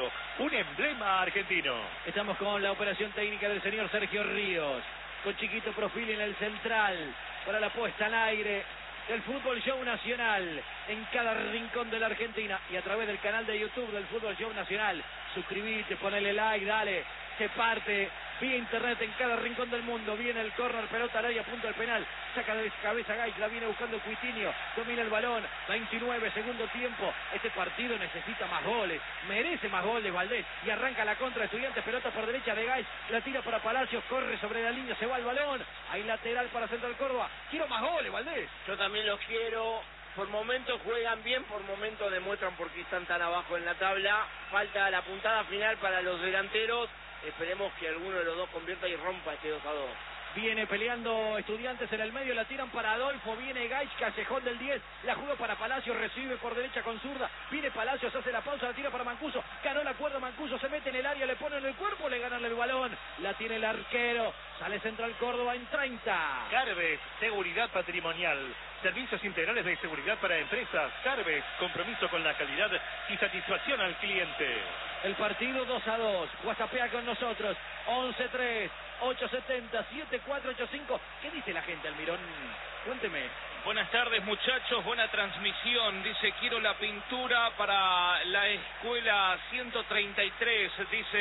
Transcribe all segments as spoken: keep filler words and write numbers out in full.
Blanco, un emblema argentino. Estamos con la operación técnica del señor Sergio Ríos, con Chiquito Profil en el central, para la puesta al aire del Fútbol Show Nacional en cada rincón de la Argentina y a través del canal de YouTube del Fútbol Show Nacional. Suscribite, ponele like, dale, se parte vía internet en cada rincón del mundo. Viene el córner, pelota al área, punto al penal, saca de cabeza Gaich, la viene buscando Cuitinho, domina el balón, veintinueve, segundo tiempo. Este partido necesita más goles, merece más goles Valdés, y arranca la contra de Estudiantes, pelota por derecha de Gaich, la tira para Palacios, corre sobre la línea, se va el balón, hay lateral para Central Córdoba. Quiero más goles, Valdés. Yo también los quiero. Por momentos juegan bien, por momentos demuestran por qué están tan abajo en la tabla. Falta la puntada final para los delanteros. Esperemos que alguno de los dos convierta y rompa este dos a dos. Viene peleando Estudiantes en el medio, la tiran para Adolfo, viene Gaich, callejón del diez, la juega para Palacios, recibe por derecha con zurda, viene Palacios, hace la pausa, la tira para Mancuso, ganó la cuerda Mancuso, se mete en el área, le pone en el cuerpo, le ganan el balón, la tiene el arquero, sale Central Córdoba en treinta. Carves, seguridad patrimonial, servicios integrales de seguridad para empresas. Carves, compromiso con la calidad y satisfacción al cliente. El partido dos a dos, WhatsAppea con nosotros, once tres, ocho siete cero, siete cuatro ocho cinco. ¿Qué dice la gente, Almirón? Cuénteme. Buenas tardes, muchachos, buena transmisión. Dice, quiero la pintura para la escuela ciento treinta y tres, dice,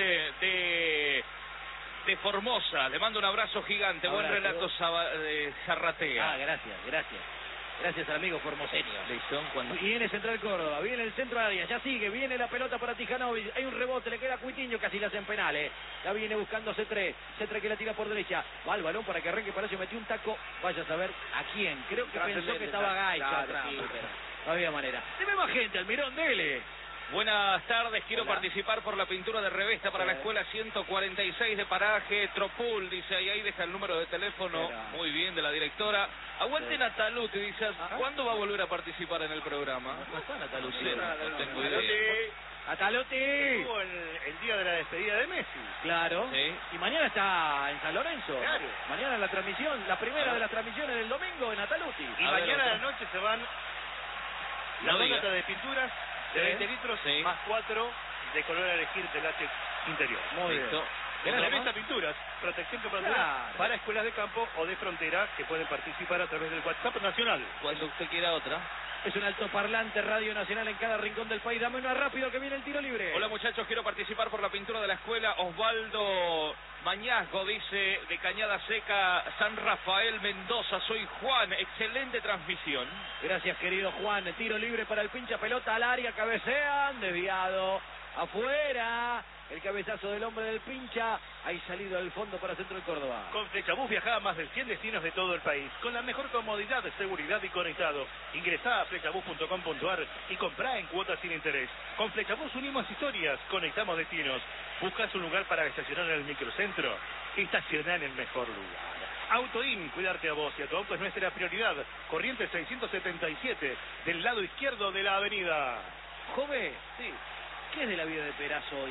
de... de Formosa. Le mando un abrazo gigante. Abrazo. Buen relato Zaba, de Zarratea. Ah, gracias, gracias. Gracias al amigo formoseño. Listo. Cuando... Viene Central Córdoba, viene el centro área, ya sigue, viene la pelota para Tijanovic, hay un rebote, le queda a Cuitinho, casi la hacen penal, eh. La viene buscando C tres, C tres que la tira por derecha, va al balón para que arranque Palacio, metió un taco, vaya a saber a quién, creo que pensó que estaba Gaich atrás, sí, pero no había manera. Deme más gente, Almirón, dele. Buenas tardes, quiero Hola. participar por la pintura de revista para sí. La escuela ciento cuarenta y seis de Paraje, Tropul, dice, ahí, ahí deja el número de teléfono, Era. Muy bien, de la directora. Aguante sí. Nataluti, dice, ¿cuándo va a volver a participar en el programa? No está Nataluti. No, sé, no, no tengo idea. Nataluti. Estuvo el, el día de la despedida de Messi. Claro. Sí. Y mañana está en San Lorenzo. Claro. Mañana la transmisión, la primera de las transmisiones del domingo en Nataluti. Y a mañana ver, a la noche se van la no lata de pinturas de veinte litros sí. más cuatro de color a elegir de látex interior. Muy bien. De la revista Pinturas, protección temperatura claro. para escuelas de campo o de frontera que pueden participar a través del WhatsApp nacional. Cuando usted quiera otra. Es un altoparlante Radio Nacional en cada rincón del país. Dame una rápido que viene el tiro libre. Hola muchachos, quiero participar por la pintura de la escuela. Osvaldo Mañazgo dice, de Cañada Seca, San Rafael, Mendoza. Soy Juan, excelente transmisión. Gracias querido Juan. Tiro libre para el pincha, pelota al área, cabecean, desviado, afuera. El cabezazo del hombre del pincha, ahí salido al fondo para Centro de Córdoba. Con Flechabús viaja a más de cien destinos de todo el país, con la mejor comodidad, seguridad y conectado. Ingresá a flechabús punto com punto ar y comprá en cuotas sin interés. Con Flechabús unimos historias, conectamos destinos. ¿Buscas un lugar para estacionar en el microcentro? Estacioná en el mejor lugar. Autoin, cuidarte a vos y a tu auto es nuestra prioridad. Corrientes seiscientos setenta y siete, del lado izquierdo de la avenida. Jove, Sí. ¿qué es de la vida de Perazo hoy?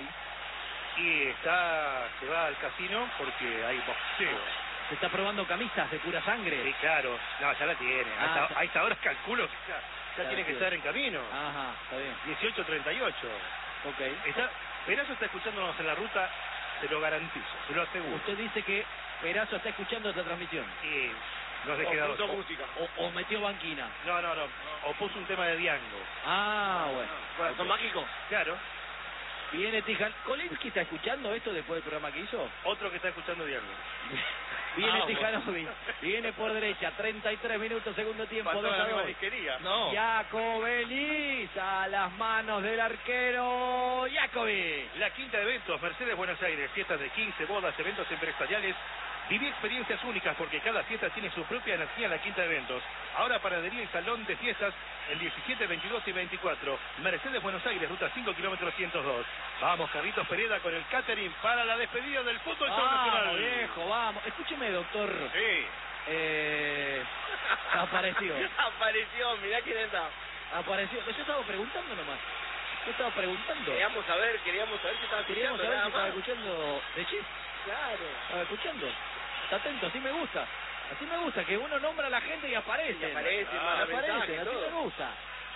Y está, se va al casino porque hay boxeo. ¿Se está probando camisas de pura sangre? Sí, claro. No, ya la tiene. Ah, a, esta, ya. a esta hora calculo que ya, ya Claro, tiene que sí. estar en camino. Ajá, está bien. dieciocho treinta y ocho. Ok. Está, Perazo está escuchándonos en la ruta, se lo garantizo, se lo aseguro. Usted dice que Perazo está escuchando esta transmisión. Y no se O queda puso o- música. O, o metió banquina. No, no, no. O puso un tema de Diango. Ah, bueno. Corazón mágico. Claro. Viene Tijan. ¿Kolinski está escuchando esto después del programa que hizo? Otro que está escuchando Diango. Viene Ah, Tijanovic. Viene por derecha. treinta y tres minutos, segundo tiempo. Faltó dos a la misma dos. disquería. No. Jacobellis a las manos del arquero Jacobi. La quinta de eventos, Mercedes Buenos Aires, fiestas de quince, bodas, eventos empresariales. Viví experiencias únicas porque cada fiesta tiene su propia energía en la quinta de eventos. Ahora panadería y salón de fiestas el diecisiete, veintidós y veinticuatro. Mercedes Buenos Aires, ruta cinco, kilómetros ciento dos. Vamos, Carlitos Pereda con el catering para la despedida del fútbol show Vamos, nacional. viejo, vamos. Escúcheme, doctor. Sí. Eh, apareció. Apareció, mirá quién está. Apareció. Yo estaba preguntando nomás. Yo estaba preguntando. Queríamos saber, queríamos saber si estaba Queríamos escuchando, saber si nada estaba más. escuchando de Chip. Claro. Estaba escuchando. Está atento, así me gusta. Así me gusta, que uno nombra a la gente y aparece. Y aparece, Ah, manda aparece, mensaje, así todo. me gusta.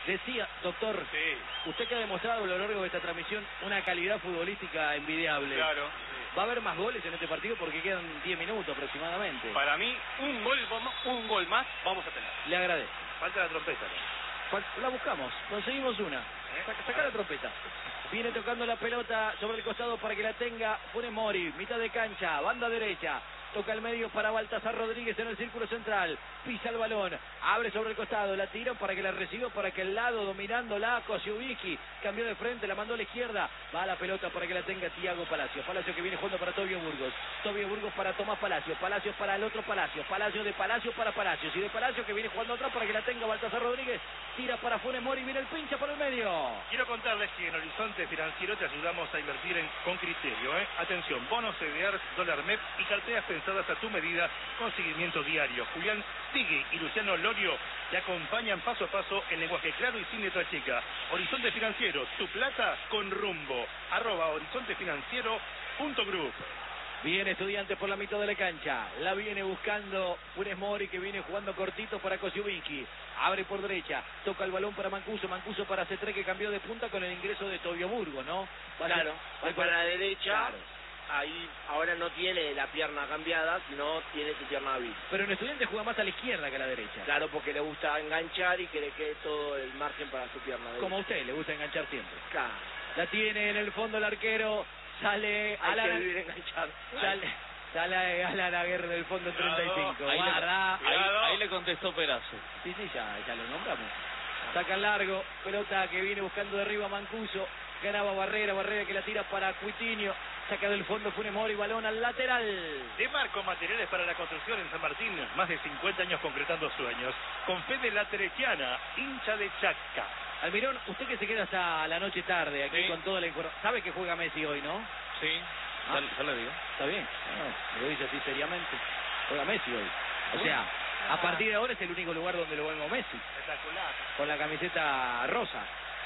Decía, doctor, Sí, usted que ha demostrado a lo largo de esta transmisión una calidad futbolística envidiable. claro. ¿Va a haber más goles en este partido? Porque quedan diez minutos aproximadamente. Para mí, un gol, vamos- un gol más vamos a tener. Le agradezco. Falta la trompeta, ¿no? Fal- La buscamos, conseguimos una. Saca, saca la trompeta. Viene tocando la pelota sobre el costado para que la tenga Funes Mori, mitad de cancha, banda derecha. Toca el medio para Baltasar Rodríguez en el círculo central. Pisa el balón, abre sobre el costado, la tiran para que la reciba, para que el lado dominándola Kosciuszki cambió de frente, la mandó a la izquierda. Va a la pelota para que la tenga Thiago Palacio. Palacio que viene jugando para Tobio Burgos. Tobio Burgos para Tomás Palacio. Palacio para el otro Palacio. Palacio de Palacio para Palacios. Y de Palacio que viene jugando atrás para que la tenga Baltasar Rodríguez. Tira para Funes Mori, viene el pincha por el medio. Quiero contarles que en Horizonte Financiero te ayudamos a invertir en, con criterio. ¿eh? Atención, bonos C D R, dólar M E P y carteras pensadas a tu medida con seguimiento diario. Julián Tigui y Luciano Lorio te acompañan paso a paso en lenguaje claro y sin letra chica. Horizonte Financiero, tu plata con rumbo. Arroba horizonte financiero punto group. Viene Estudiantes por la mitad de la cancha. La viene buscando Funes Mori que viene jugando cortito para Kosciuszki. Abre por derecha. Toca el balón para Mancuso. Mancuso para Cetré que cambió de punta con el ingreso de Tobio Burgos, ¿no? Va a ser- Claro, va va para la derecha. Claro. Ahí ahora no tiene la pierna cambiada, sino tiene su pierna hábil. Pero en Estudiantes juega más a la izquierda que a la derecha. Claro, porque le gusta enganchar y que le quede todo el margen para su pierna derecha. Como a usted, le gusta enganchar siempre. Claro. La tiene en el fondo el arquero. Sale Hay que Alan, vivir enganchado. sale, sale Alan Aguirre del fondo treinta y cinco. Ahí le, Guarda. ahí, ahí le contestó Perazo. Sí, sí, ya, ya lo nombramos. Saca el largo, pelota que viene buscando de arriba Mancuso. Ganaba Barrera, Barrera que la tira para Cuitinho. Saca del fondo Funes Mori, balón al lateral. De Marco Materiales para la Construcción en San Martín, más de cincuenta años concretando sueños. Con fe de la Teresiana, hincha de Chaca. Almirón, usted que se queda hasta la noche tarde aquí Sí. con toda la información. ¿Sabe que juega Messi hoy, no? Sí, Ah. ya, ya le digo. Está bien. No, lo dice así seriamente. Juega Messi hoy. O sea, a partir de ahora es el único lugar donde lo vemos Messi. Espectacular. Con la camiseta rosa.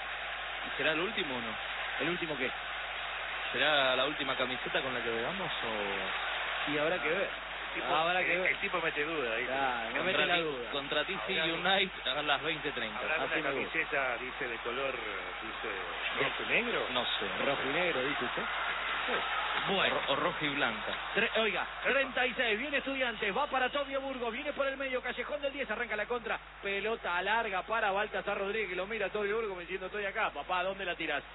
¿Será el último o no? ¿El último qué? ¿Será la última camiseta con la que veamos o...? Y habrá que ver. Tipo, Habrá que el, ver. el tipo mete duda ahí. Claro, me mete la duda. Contra T C Habrá- United a las veinte treinta. Habrá Así una me gusta. camiseta, dice, de color, dice, rojo y negro. No sé. Rojo y negro, dice usted. Bueno. O, o roja y blanca. Tre- Oiga, treinta y seis, viene Estudiantes, va para Tobio Burgos, viene por el medio, Callejón del diez, arranca la contra, pelota larga para Baltasar Rodríguez, que lo mira a Tobio Burgos diciendo estoy acá, papá, ¿dónde la tiras?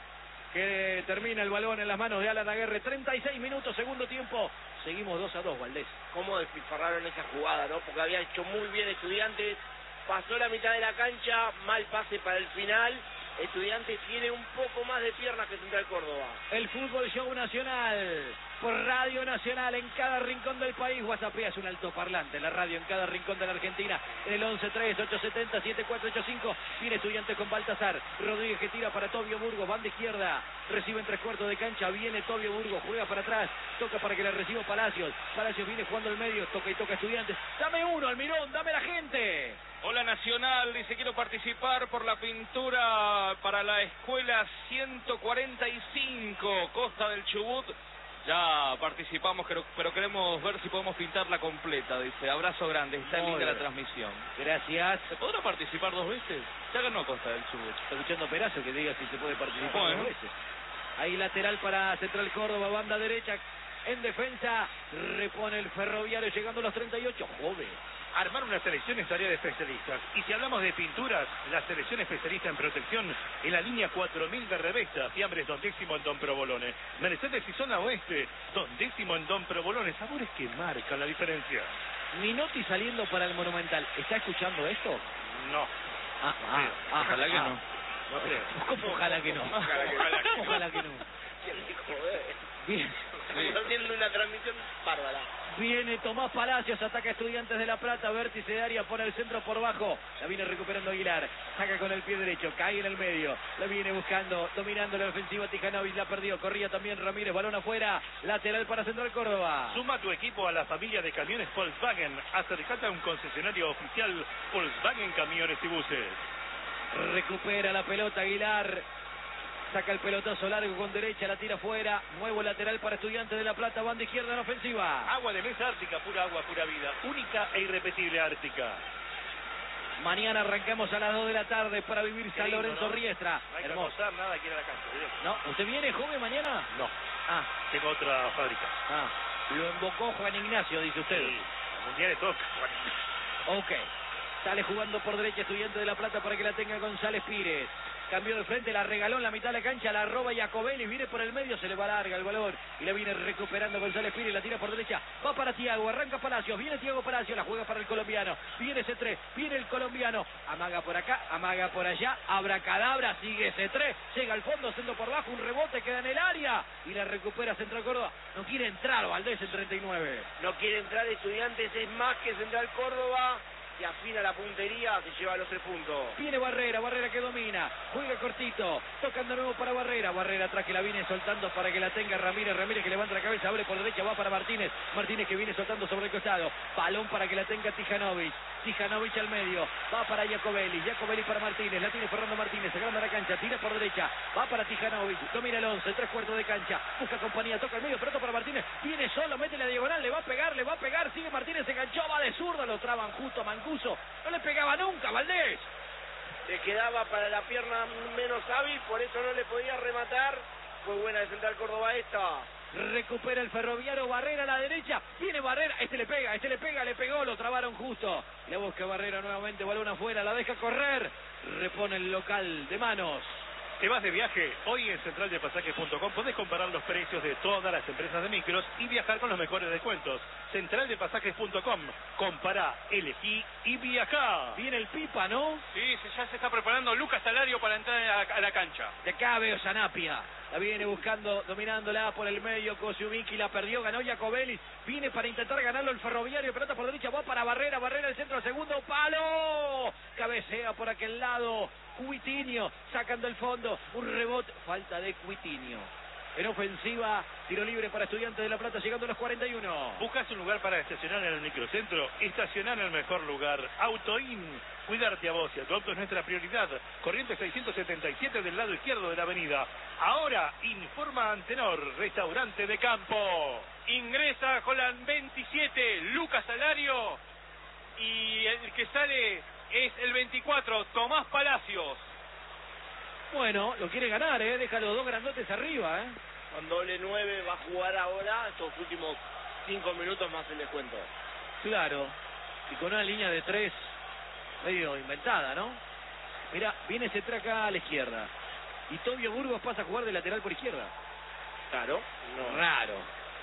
Que termina el balón en las manos de Alan Aguirre, treinta y seis minutos, segundo tiempo, seguimos dos a dos, Valdés. Cómo despilfarraron esa jugada, ¿no? Porque había hecho muy bien Estudiantes, pasó la mitad de la cancha, mal pase para el final. Estudiantes tiene un poco más de piernas que Central Córdoba. El Fútbol Show Nacional, por Radio Nacional, en cada rincón del país. WhatsApp es un altoparlante, la radio en cada rincón de la Argentina. En el once tres, ocho siete cero, siete cuatro ocho cinco. Viene Estudiantes con Baltasar. Rodríguez que tira para Tobio Burgos, banda izquierda. Recibe en tres cuartos de cancha. Viene Tobio Burgos, juega para atrás. Toca para que la reciba Palacios. Palacios viene jugando al medio. Toca y toca Estudiantes. Dame uno, Almirón, dame la gente. Hola Nacional, dice quiero participar por la pintura para la escuela ciento cuarenta y cinco, Costa del Chubut. Ya participamos, pero, pero queremos ver si podemos pintarla completa, dice. Abrazo grande, está Muy linda la bien. transmisión. Gracias. ¿Se podrá participar dos veces? Ya ganó Costa del Chubut. Está escuchando Perazo que diga si se puede participar Bueno. dos veces. Ahí lateral para Central Córdoba, banda derecha. En defensa, repone el Ferroviario llegando a los treinta y ocho. Joven. Armar una selección es tarea de especialistas. Y si hablamos de pinturas, la selección especialista en protección en la línea cuatro mil de Revesta, fiambres Don Décimo en Don Provolone. Mercedes y zona oeste, Don Décimo en Don Provolone. Sabores que marcan la diferencia. Minotti saliendo para el Monumental. ¿Está escuchando esto? No, Ah, ah, ah, Ojalá que ah. no. no creo. ¿Cómo ojalá que no? Ojalá que no. Ojalá que no. ¿Quién dijo, eh? Bien. Estamos haciendo una transmisión bárbara. Viene Tomás Palacios, ataca Estudiantes de La Plata, vértice de área, pone el centro por bajo, la viene recuperando Aguilar, saca con el pie derecho, cae en el medio, la viene buscando, dominando la ofensiva Tijanovic, la perdió, corría también Ramírez, balón afuera, lateral para Central Córdoba. Suma tu equipo a la familia de camiones Volkswagen. Acercate a un concesionario oficial Volkswagen Camiones y Buses. Recupera la pelota Aguilar, saca el pelotazo largo con derecha, la tira afuera, nuevo lateral para Estudiantes de La Plata, banda izquierda en ofensiva. Agua de mesa Ártica, pura agua, pura vida. Única e irrepetible Ártica. Mañana arrancamos a las dos de la tarde para vivir San lindo, Lorenzo ¿no? Riestra. No hay que Hermoso. almorzar nada aquí en la cancha. Directo. ¿No? ¿Usted viene, joven, mañana? No, Ah, tengo otra fábrica. ah. Lo invocó Juan Ignacio, dice usted. Sí, el mundial toca. Ok. Sale jugando por derecha Estudiante de La Plata para que la tenga González Pires. Cambió de frente, la regaló en la mitad de la cancha, la roba Jacobelli, viene por el medio, se le va larga el balón y la viene recuperando González Pires, la tira por derecha, va para Tiago, arranca Palacios, viene Tiago Palacios, la juega para el colombiano, viene C tres, viene el colombiano, amaga por acá, amaga por allá, abracadabra, sigue C tres, llega al fondo, haciendo por abajo, un rebote, queda en el área y la recupera Central Córdoba. No quiere entrar Valdés en treinta y nueve. No quiere entrar Estudiantes, es más que Central Córdoba, que afina la puntería, se lleva los tres puntos. Viene Barrera, Barrera que domina, juega cortito, tocando nuevo para Barrera, Barrera atrás que la viene soltando para que la tenga Ramírez, Ramírez que levanta la cabeza, abre por derecha, va para Martínez, Martínez que viene soltando sobre el costado, balón para que la tenga Tijanovic, Tijanovic al medio, va para Jacobelli, Jacobelli para Martínez, la tiene Fernando Martínez, agranda la cancha, tira por derecha, va para Tijanovic, domina el once, tres cuartos de cancha, busca compañía, toca el medio, pelota para Martínez, viene solo, mete la diagonal, le va a pegar, le va a pegar, sigue Martínez, se enganchó, va de zurda, lo traban justo Mancuso, no le pegaba nunca Valdés. Le quedaba para la pierna menos hábil, por eso no le podía rematar. Fue buena de Central Córdoba esta. Recupera el Ferroviario, Barrera a la derecha, viene Barrera, este le pega, este le pega, le pegó, lo trabaron justo. Le busca Barrera nuevamente, balón afuera, la deja correr, repone el local de manos. ¿Te vas de viaje? Hoy en central de pasajes punto com podés comparar los precios de todas las empresas de micros y viajar con los mejores descuentos. central de pasajes punto com. Compará, elegí y viajá. Viene el Pipa, ¿no? Sí, se- ya se está preparando Lucas Salario para entrar a la, a la cancha. De acá veo Sanapia. La viene buscando, dominándola por el medio, Kosciuszki la perdió, ganó Jacobelli, viene para intentar ganarlo el Ferroviario, pelota por derecha, va para Barrera, Barrera el centro, segundo palo, cabecea por aquel lado, Cuitinho, sacan del fondo, un rebote, falta de Cuitinho. En ofensiva, tiro libre para Estudiantes de La Plata, llegando a los cuarenta y uno. ¿Buscas un lugar para estacionar en el microcentro? Estacionar en el mejor lugar. Autoin. Cuidarte a vos y a tu auto es nuestra prioridad. Corriente seiscientos setenta y siete del lado izquierdo de la avenida. Ahora, informa Antenor, restaurante de campo. Ingresa con la veintisiete, Lucas Salario. Y el que sale es el veinticuatro, Tomás Palacios. Bueno, lo quiere ganar, ¿eh? Deja los dos grandotes arriba, ¿eh? Con doble nueve va a jugar ahora estos últimos cinco minutos más el descuento. Claro, y con una línea de tres medio inventada, ¿no? Mira, viene ese track acá a la izquierda. Y Tobio Burgos pasa a jugar de lateral por izquierda. Claro. No. Raro.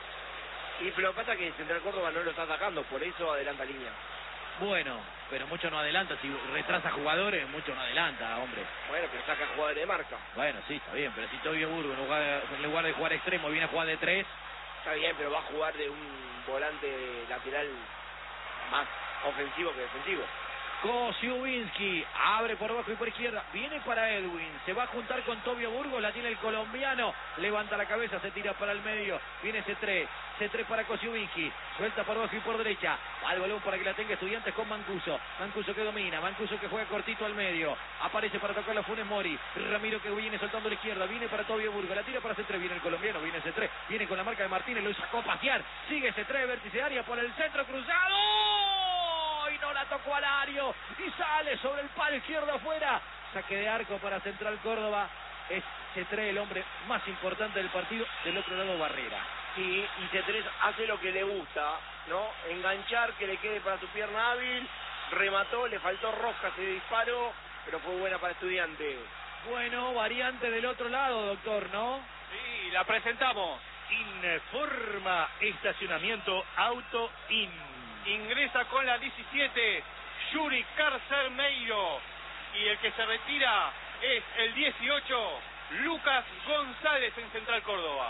Y pero pasa que Central Córdoba no lo está atacando, por eso adelanta línea. Bueno, pero mucho no adelanta. Si retrasa jugadores, mucho no adelanta, hombre. Bueno, pero saca jugadores de marca. Bueno, sí, está bien. Pero si Tobio Burgos en lugar de, en lugar de jugar extremo viene a jugar de tres. Está bien, pero va a jugar de un volante lateral más ofensivo que defensivo. Kosciuszki abre por abajo y por izquierda, viene para Edwin, se va a juntar con Tobio Burgos, la tiene el colombiano, levanta la cabeza, se tira para el medio, viene C tres, C tres para Kosciuszki, suelta por abajo y por derecha, va el balón para que la tenga Estudiantes con Mancuso, Mancuso que domina, Mancuso que juega cortito al medio, aparece para tocar la Funes Mori, Ramiro que viene soltando a la izquierda, viene para Tobio Burgos, la tira para C tres, viene el colombiano, viene C tres, viene con la marca de Martínez, lo sacó a pasear, sigue C tres, vértice área por el centro cruzado. Y no la tocó al área y sale sobre el palo izquierdo afuera. Saque de arco para Central Córdoba. Es C tres el hombre más importante del partido. Del otro lado Barrera. Sí, y C tres hace lo que le gusta, ¿no? Enganchar, que le quede para su pierna hábil. Remató, le faltó rosca ese disparo, pero fue buena para Estudiante. Bueno, variante del otro lado, doctor, ¿no? Sí, la presentamos. Informa estacionamiento Auto In. Ingresa con la diecisiete, Yuri Carcermeiro. Y el que se retira es el dieciocho, Lucas González en Central Córdoba.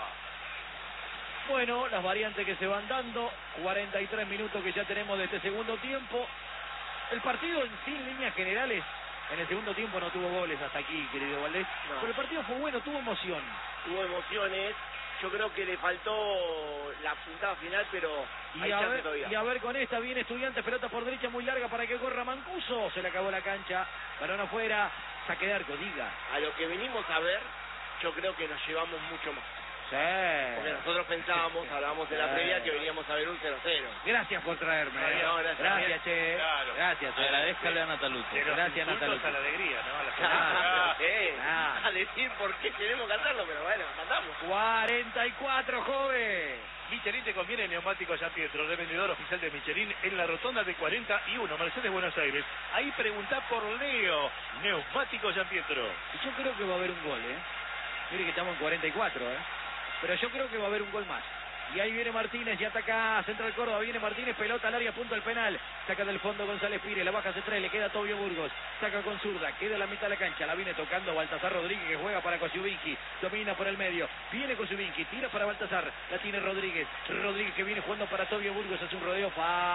Bueno, las variantes que se van dando. cuarenta y tres minutos que ya tenemos de este segundo tiempo. El partido en sí, en líneas generales, en el segundo tiempo no tuvo goles hasta aquí, querido Valdés. No. Pero el partido fue bueno, tuvo emoción. Tuvo emociones. Yo creo que le faltó la puntada final, pero hay Y a, chance ver, todavía. y a ver con esta, viene Estudiantes, pelota por derecha muy larga para que corra Mancuso. Se le acabó la cancha, balón afuera, saque de arco, diga. A lo que venimos a ver, yo creo que nos llevamos mucho más. Porque nosotros pensábamos, hablábamos de la Sí. previa, que veníamos a ver un cero cero. Gracias por traerme. No, eh. no, gracias. Gracias, che. Claro. Gracias. eh. Agradezcale a Nataluto. De los Gracias, insultos Nataluto. a la alegría, ¿no? A la Ah, Sí, ah. a decir por qué tenemos que hacerlo, pero bueno, mandamos. cuarenta y cuatro, joven. Michelin te conviene neumáticos San Pietro, revendedor oficial de Michelin en la rotonda de cuarenta y uno, Mercedes, Buenos Aires. Ahí preguntá por Leo, neumáticos San Pietro. Yo creo que va a haber un gol, ¿eh? Mire que estamos en cuarenta y cuatro, ¿eh? Pero yo creo que va a haber un gol más. Y ahí viene Martínez y ataca Central Córdoba. Viene Martínez, pelota al área, punto al penal. Saca del fondo González Pires, la baja C tres, le queda Tobio Burgos. Saca con zurda, queda a la mitad de la cancha. La viene tocando Baltasar Rodríguez, que juega para Kosciuszynski. Domina por el medio. Viene Kosciuszynski, tira para Baltasar. La tiene Rodríguez. Rodríguez que viene jugando para Tobio Burgos. Hace un rodeo,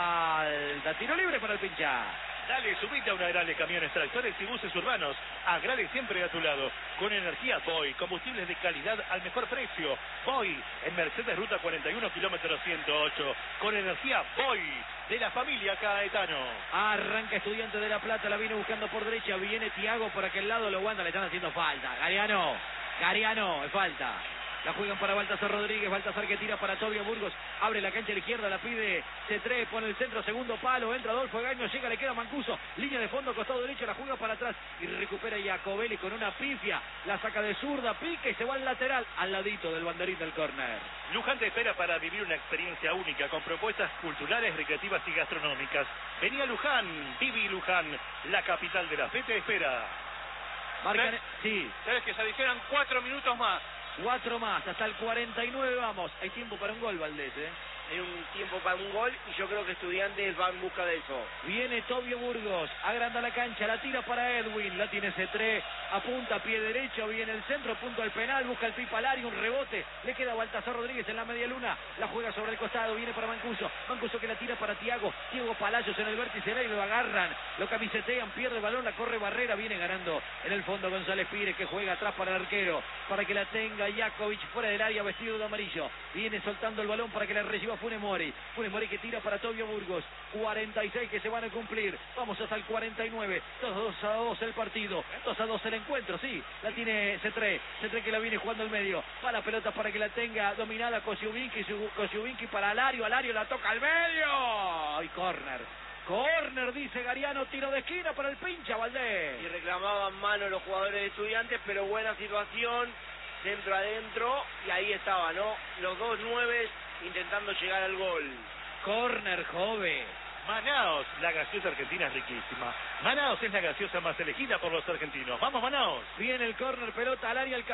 falta. Tiro libre para el pincha. Dale, subite a una Agrale Camiones, Tractores y Buses Urbanos. Agrale siempre a tu lado. Con energía Boy, combustibles de calidad al mejor precio. Boy, en Mercedes Ruta cuarenta y uno, kilómetro ciento ocho. Con energía Boy, de la familia Caetano. Arranca Estudiante de La Plata, la viene buscando por derecha. Viene Tiago por aquel lado, lo aguanta, le están haciendo falta. Gariano, Gariano, es falta. La juegan para Baltasar Rodríguez, Baltasar que tira para Tobio Burgos, abre la cancha a la izquierda, la pide C tres, pone el centro, segundo palo, entra Adolfo Gaño, llega, le queda Mancuso, línea de fondo, costado derecho, la juega para atrás y recupera Jacobelli con una pifia, la saca de zurda, pica y se va al lateral, al ladito del banderín del córner. Luján te espera para vivir una experiencia única con propuestas culturales, recreativas y gastronómicas. Vení a Luján, viví Luján, la capital de la fe te espera. Marcan, sí, Sabes que se adicionan cuatro minutos más. cuatro más, hasta el cuarenta y nueve vamos. Hay tiempo para un gol, Valdés, ¿eh? Hay un tiempo para un gol y yo creo que Estudiantes va en busca de eso. Viene Tobio Burgos, agranda la cancha, la tira para Edwin, la tiene C tres, apunta pie derecho, viene el centro, punto al penal, busca el Pipa Lari, un rebote, le queda Baltasar Rodríguez en la media luna, la juega sobre el costado, viene para Mancuso, Mancuso que la tira para Tiago, Diego Palacios en el vértice, y lo agarran, lo camisetean, pierde el balón, la corre Barrera, viene ganando en el fondo González Pires que juega atrás para el arquero, para que la tenga Jakovic fuera del área vestido de amarillo, viene soltando el balón para que la reciba Funes Mori, Funes Mori que tira para Tobio Burgos, cuarenta y seis que se van a cumplir, vamos hasta el cuarenta y nueve, dos a dos el partido, dos a dos el encuentro, sí, la tiene C tres, C tres que la viene jugando al medio, va la pelota para que la tenga dominada Kosciuszynski, Kosciuszynski para Alario, Alario la toca al medio, y córner, córner dice Gariano, tiro de esquina para el pincha Valdés. Y reclamaban mano los jugadores de Estudiantes, pero buena situación, centro adentro, y ahí estaba, ¿no? Los dos nueves intentando llegar al gol. Córner, joven. Manaos, la gaseosa argentina es riquísima. Manaos es la gaseosa más elegida por los argentinos. ¡Vamos, Manaos! Viene el córner, pelota al área, el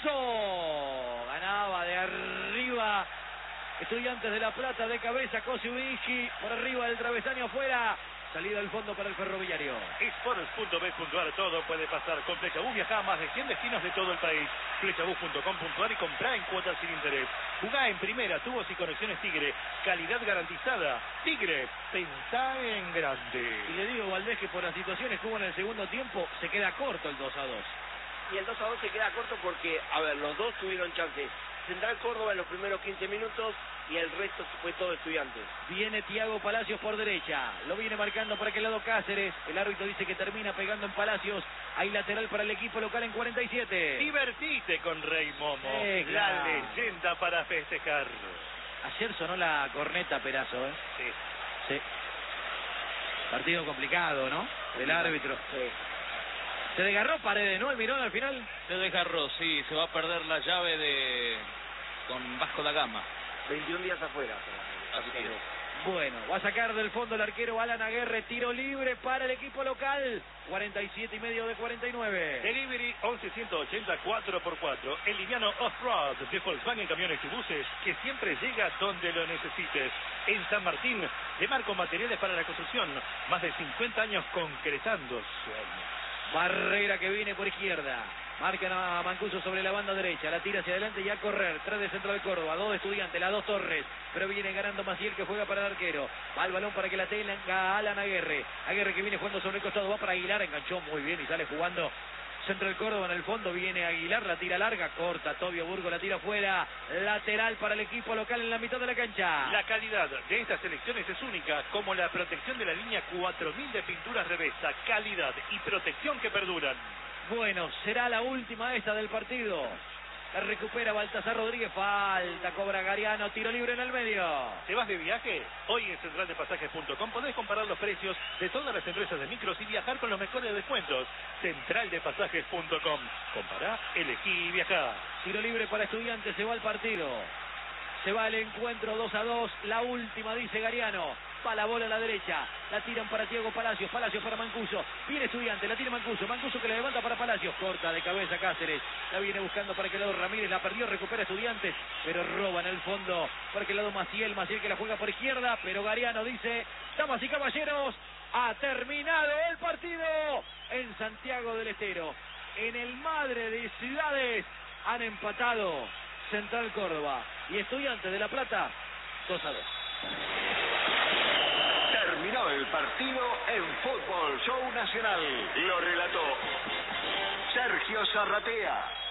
cabezazo. Ganaba de arriba Estudiantes de La Plata de cabeza, Kosciuszynski por arriba del travesaño afuera. Salida al fondo para el Ferroviario. Sports punto bet punto ar, todo puede pasar. Con Flechabús viaja a más de cien destinos de todo el país. Flechabús punto com punto ar y comprá en cuotas sin interés. Jugá en primera, tubos y conexiones Tigre. Calidad garantizada. Tigre, pensá en grande. Y le digo, Valdés, que por las situaciones que hubo en el segundo tiempo, se queda corto el dos a dos. Y el dos a dos se queda corto porque, a ver, los dos tuvieron chances. Central Córdoba en los primeros quince minutos y el resto fue todo Estudiantes. Viene Tiago Palacios por derecha, lo viene marcando para aquel lado Cáceres, el árbitro dice que termina pegando en Palacios, hay lateral para el equipo local en cuarenta y siete. Divertite con Rey Momo, Eh, la claro. leyenda para festejar. Ayer sonó la corneta Perazo, ¿eh? Sí. Sí. Partido complicado, ¿no? Del árbitro. Sí. Se desgarró Paredes, ¿no? El Mirón al final. Se desgarró, sí, se va a perder la llave de con Vasco da Gama. veintiún días afuera. Así es. Bueno, va a sacar del fondo el arquero Alan Aguerre, tiro libre para el equipo local. cuarenta y siete y medio de cuarenta y nueve. Delivery once ciento ochenta cuatro por cuatro. El liviano Off-Road de Volkswagen Camiones y Buses que siempre llega donde lo necesites. En San Martín, de Marco Materiales para la Construcción. Más de cincuenta años concretando sueños. Barrera que viene por izquierda. Marcan a Mancuso sobre la banda derecha. La tira hacia adelante y a correr. Tres de Central Córdoba. Dos de Estudiantes. Las dos Torres. Pero viene ganando Maciel que juega para el arquero. Va el balón para que la tenga Alan Aguerre. Aguerre que viene jugando sobre el costado. Va para Aguilar. Enganchó muy bien y sale jugando Central Córdoba en el fondo. Viene Aguilar. La tira larga. Corta. Tobio Burgo la tira fuera. Lateral para el equipo local en la mitad de la cancha. La calidad de estas selecciones es única, como la protección de la línea cuatro mil de pinturas Revesa. Calidad y protección que perduran. Bueno, será la última esta del partido. La recupera Baltasar Rodríguez. Falta, cobra Gariano. Tiro libre en el medio. ¿Te vas de viaje? Hoy en central de pasajes punto com podés comparar los precios de todas las empresas de micros y viajar con los mejores descuentos. central de pasajes punto com. Compará, elegí y viajá. Tiro libre para Estudiantes. Se va el partido. Se va el encuentro dos a dos. La última, dice Gariano. Va la bola a la derecha. La tiran para Thiago Palacios. Palacios para Mancuso. Viene Estudiante. La tira Mancuso. Mancuso que la levanta para Palacios. Corta de cabeza Cáceres. La viene buscando para que lado Ramírez. La perdió. Recupera Estudiantes. Pero roba en el fondo. Para que lado Maciel. Maciel que la juega por izquierda. Pero Gariano dice: damas y caballeros, ha terminado el partido en Santiago del Estero. En el Madre de Ciudades han empatado Central Córdoba y Estudiantes de La Plata dos a dos. Terminó el partido en Fútbol Show Nacional. Lo relató Sergio Zarratea.